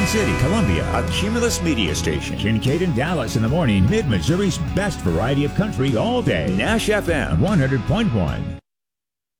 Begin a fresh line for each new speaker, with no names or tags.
City, Columbia, a Cumulus media station. Kincaid and Dallas in the morning, Mid-Missouri's best variety of country all day. Nash FM 100.1.